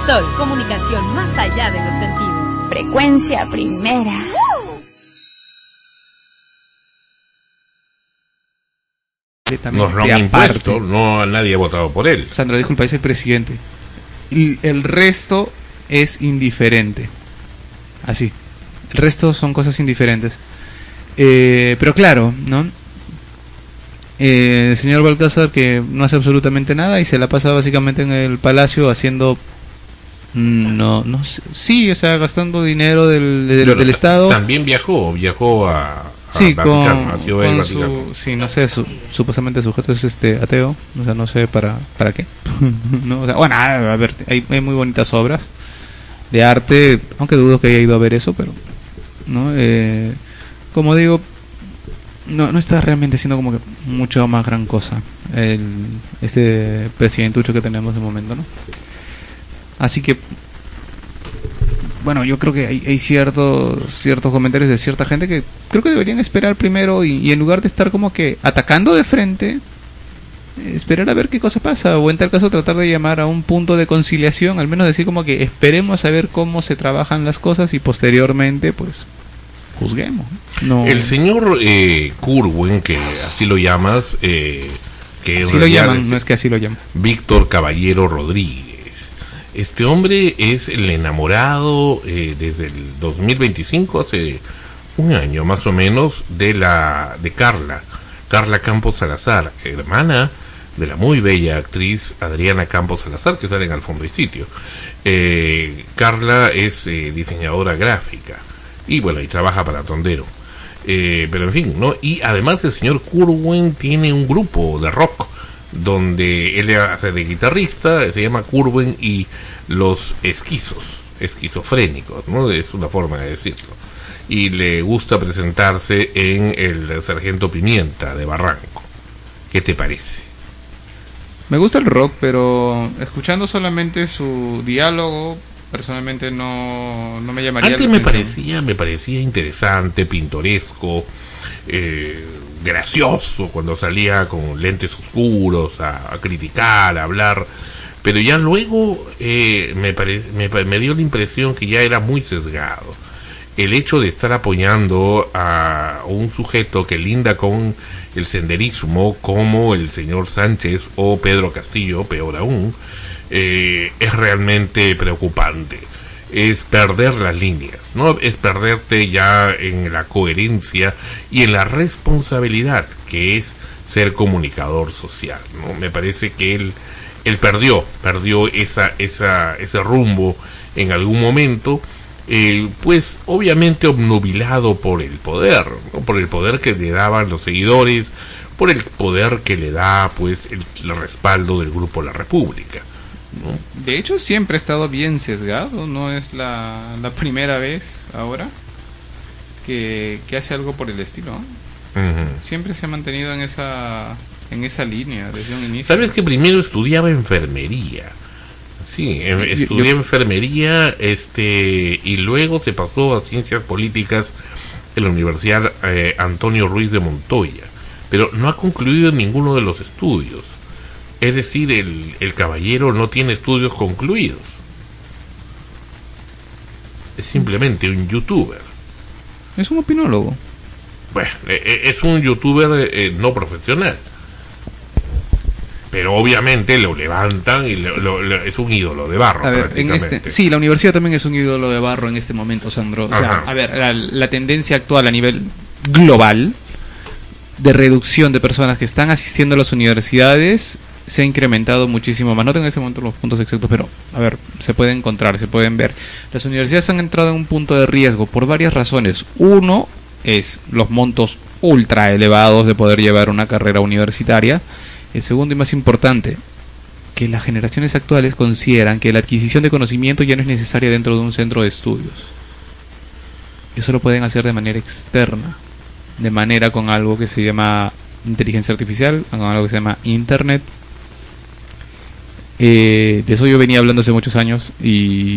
Sol, comunicación más allá de los sentidos. Frecuencia primera. Nos lo han impuesto, no nadie ha votado por él. Sandra, disculpa, es el presidente. Y el resto es indiferente. Así. El resto son cosas indiferentes. Pero claro, ¿no? El señor Balcázar, que no hace absolutamente nada y se la pasa básicamente en el palacio haciendo... No sé, sí, o sea, gastando dinero del Estado. También viajó a sí, Vaticano, sí, no sé, supuestamente su sujeto es ateo, o sea, no sé para qué. No, o sea, bueno, a ver, hay muy bonitas obras de arte, aunque dudo que haya ido a ver eso, pero no, como digo, no está realmente siendo como que mucho más gran cosa este presidentucho que tenemos de momento, ¿no? Así que, bueno, yo creo que hay ciertos comentarios de cierta gente que creo que deberían esperar primero y en lugar de estar como que atacando de frente, esperar a ver qué cosa pasa, o en tal caso tratar de llamar a un punto de conciliación, al menos decir como que esperemos a ver cómo se trabajan las cosas y posteriormente pues juzguemos. No. El señor Curwen, que así lo llamas, que así lo llaman, no es que así lo llaman, Víctor Caballero Rodríguez. Este hombre es el enamorado desde el 2025, hace un año más o menos, de Carla Campos Salazar, hermana de la muy bella actriz Adriana Campos Salazar, que sale en Al Fondo y Sitio. Carla es diseñadora gráfica y bueno, y trabaja para Tondero. Pero en fin, ¿no? Y además el señor Curwen tiene un grupo de rock donde él hace de guitarrista, se llama Curwen y los esquizofrénicos, ¿no? Es una forma de decirlo. Y le gusta presentarse en el Sargento Pimienta de Barranco. ¿Qué te parece? Me gusta el rock, pero escuchando solamente su diálogo, personalmente no me llamaría. Antes me parecía interesante, pintoresco, gracioso cuando salía con lentes oscuros a criticar, a hablar, pero ya luego me dio la impresión que ya era muy sesgado. El hecho de estar apoyando a un sujeto que linda con el senderismo como el señor Sánchez o Pedro Castillo, peor aún, es realmente preocupante. Es perder las líneas, ¿no? Es perderte ya en la coherencia y en la responsabilidad que es ser comunicador social, ¿no? Me parece que él perdió ese rumbo en algún momento, pues obviamente obnubilado por el poder, ¿no? Por el poder que le daban los seguidores, por el poder que le da pues el respaldo del Grupo La República, ¿no? De hecho siempre ha estado bien sesgado, no es la primera vez ahora que hace algo por el estilo, ¿no? Uh-huh. Siempre se ha mantenido en esa línea desde un inicio. Sabes que primero estudiaba enfermería, sí, estudié enfermería, y luego se pasó a ciencias políticas en la Universidad Antonio Ruiz de Montoya, pero no ha concluido ninguno de los estudios. Es decir, el caballero no tiene estudios concluidos. Es simplemente un youtuber. Es un opinólogo. Bueno, es un youtuber no profesional. Pero obviamente lo levantan y es un ídolo de barro, prácticamente. Sí, la universidad también es un ídolo de barro en este momento, Sandro. O sea, a ver, la tendencia actual a nivel global de reducción de personas que están asistiendo a las universidades se ha incrementado muchísimo más. No tengo en este momento los puntos exactos, pero a ver, se puede encontrar, se pueden ver. Las universidades han entrado en un punto de riesgo por varias razones. Uno es los montos ultra elevados de poder llevar una carrera universitaria. El segundo y más importante, que las generaciones actuales consideran que la adquisición de conocimiento ya no es necesaria dentro de un centro de estudios. Eso lo pueden hacer de manera externa, de manera con algo que se llama inteligencia artificial, con algo que se llama internet. De eso yo venía hablando hace muchos años y